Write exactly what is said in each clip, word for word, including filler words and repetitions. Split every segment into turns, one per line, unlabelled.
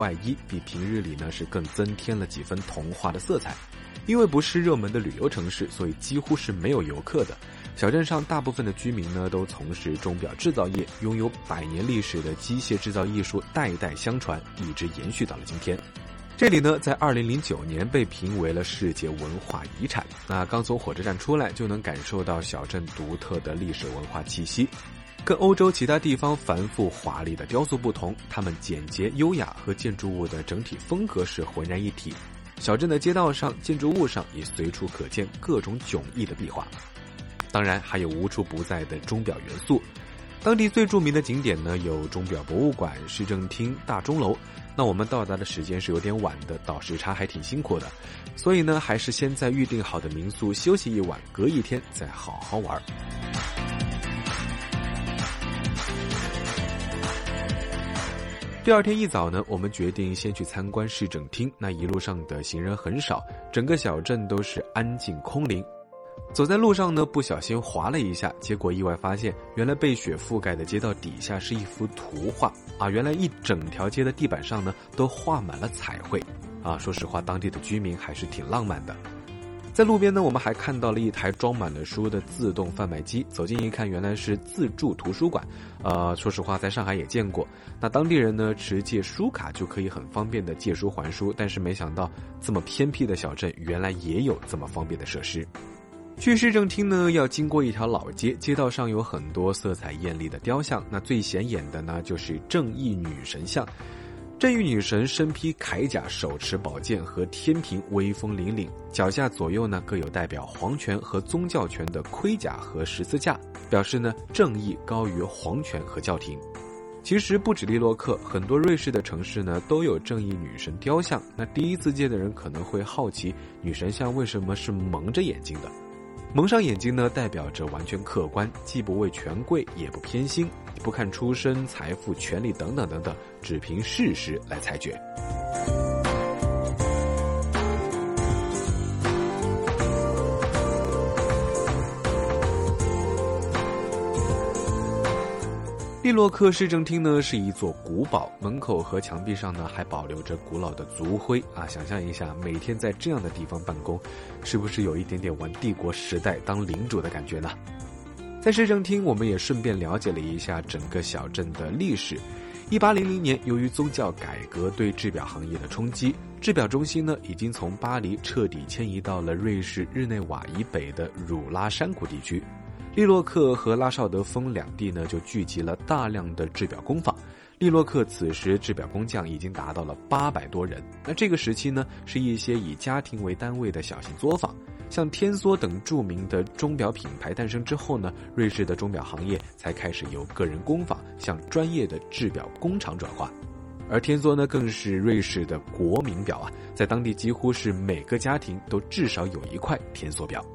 外衣比平日里呢是更增添了几分童话的色彩。因为不是热门的旅游城市，所以几乎是没有游客的。小镇上大部分的居民呢都从事钟表制造业，拥有百年历史的机械制造艺术代代相传，一直延续到了今天。这里呢在二零零九年被评为了世界文化遗产。那刚从火车站出来就能感受到小镇独特的历史文化气息。跟欧洲其他地方繁复华丽的雕塑不同，它们简洁优雅和建筑物的整体风格是浑然一体。小镇的街道上、建筑物上也随处可见各种迥异的壁画，当然还有无处不在的钟表元素。当地最著名的景点呢有钟表博物馆、市政厅、大钟楼。那我们到达的时间是有点晚的，倒时差还挺辛苦的，所以呢还是先在预定好的民宿休息一晚，隔一天再好好玩。第二天一早呢，我们决定先去参观市政厅。那一路上的行人很少，整个小镇都是安静空灵。走在路上呢，不小心滑了一下，结果意外发现，原来被雪覆盖的街道底下是一幅图画啊！原来一整条街的地板上呢，都画满了彩绘啊！说实话，当地的居民还是挺浪漫的。在路边呢，我们还看到了一台装满了书的自动贩卖机，走近一看，原来是自助图书馆。呃，说实话，在上海也见过。那当地人呢，持借书卡就可以很方便的借书还书，但是没想到这么偏僻的小镇，原来也有这么方便的设施。去市政厅呢，要经过一条老街，街道上有很多色彩艳丽的雕像。那最显眼的呢，就是正义女神像。正义女神身披铠甲，手持宝剑和天平，威风凛凛。脚下左右呢各有代表皇权和宗教权的盔甲和十字架，表示呢正义高于皇权和教廷。其实不止利洛克，很多瑞士的城市呢都有正义女神雕像。那第一次见的人可能会好奇，女神像为什么是蒙着眼睛的？蒙上眼睛呢，代表着完全客观，既不为权贵，也不偏心，不看出身、财富、权力等等等等，只凭事实来裁决。利洛克市政厅呢是一座古堡，门口和墙壁上呢还保留着古老的族徽啊！想象一下，每天在这样的地方办公，是不是有一点点玩帝国时代当领主的感觉呢？在市政厅，我们也顺便了解了一下整个小镇的历史。一八零零年，由于宗教改革对制表行业的冲击，制表中心呢已经从巴黎彻底迁移到了瑞士日内瓦以北的汝拉山谷地区。利洛克和拉绍德峰两地呢就聚集了大量的制表工坊。利洛克此时制表工匠已经达到了八百多人。那这个时期呢是一些以家庭为单位的小型作坊。像天梭等著名的钟表品牌诞生之后呢，瑞士的钟表行业才开始由个人工坊向专业的制表工厂转化。而天梭呢更是瑞士的国民表啊，在当地几乎是每个家庭都至少有一块天梭表。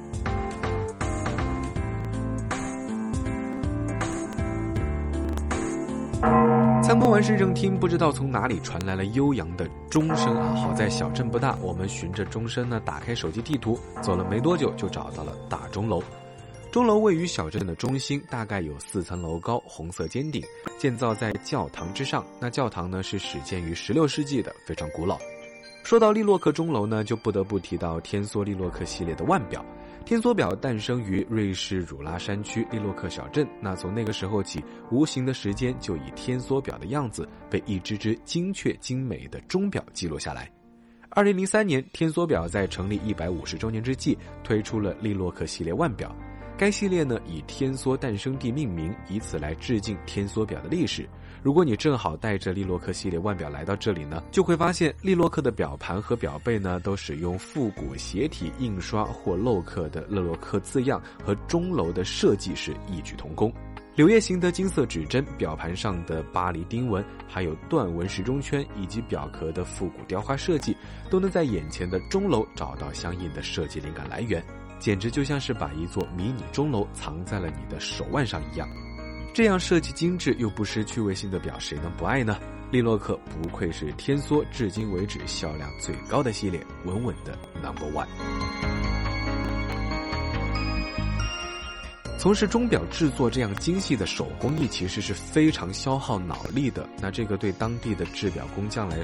参观完市政厅，不知道从哪里传来了悠扬的钟声啊！好在小镇不大，我们循着钟声呢，打开手机地图，走了没多久就找到了大钟楼。钟楼位于小镇的中心，大概有四层楼高，红色尖顶，建造在教堂之上。那教堂呢是始建于十六世纪的，非常古老。说到利洛克钟楼呢，就不得不提到天梭利洛克系列的腕表。天梭表诞生于瑞士汝拉山区利洛克小镇，那从那个时候起，无形的时间就以天梭表的样子被一只只精确精美的钟表记录下来。二零零三年，天梭表在成立一百五十周年之际推出了利洛克系列腕表。该系列呢以天梭诞生地命名，以此来致敬天梭表的历史。如果你正好带着利洛克系列腕表来到这里呢，就会发现利洛克的表盘和表背呢都使用复古斜体印刷或镂刻的勒洛克字样，和钟楼的设计是异曲同工。柳叶形的金色指针，表盘上的巴黎钉纹，还有断纹时钟圈以及表壳的复古雕花设计，都能在眼前的钟楼找到相应的设计灵感来源，简直就像是把一座迷你钟楼藏在了你的手腕上一样。这样设计精致又不失趣味性的表，谁能不爱呢？利洛克不愧是天梭至今为止销量最高的系列，稳稳的 number one。 从事钟表制作这样精细的手工艺其实是非常消耗脑力的，那这个对当地的制表工匠来